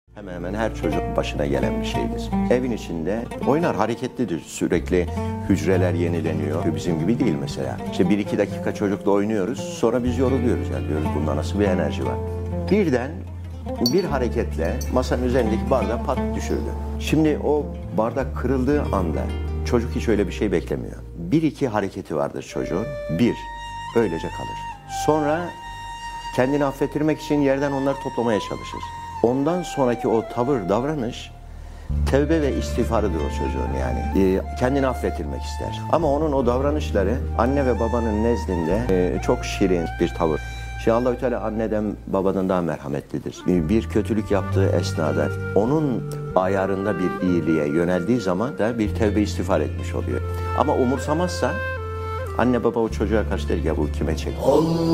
Hemen hemen her çocuk başına gelen bir şeydir. Evin içinde oynar, hareketlidir. Sürekli hücreler yenileniyor. Bizim gibi değil mesela. İşte 1-2 dakika çocukla oynuyoruz. Sonra biz yoruluyoruz. Ya diyoruz bunda nasıl bir enerji var. Birden bir hareketle masanın üzerindeki bardağı pat düşürdü. Şimdi o bardak kırıldığı anda çocuk hiç öyle bir şey beklemiyor. 1-2 hareketi vardır çocuğun. Bir, öylece kalır. Sonra kendini affettirmek için yerden onları toplamaya çalışır. Ondan sonraki o tavır, davranış tevbe ve istiğfarıdır o çocuğun yani. Kendini affettirmek ister. Ama onun o davranışları anne ve babanın nezdinde çok şirin bir tavır. Şimdi Allah-u Teala anneden babadan daha merhametlidir. Bir kötülük yaptığı esnada onun ayarında bir iyiliğe yöneldiği zaman da bir tevbe istiğfar etmiş oluyor. Ama umursamazsa anne baba o çocuğa karşı der ya bu kime çekti?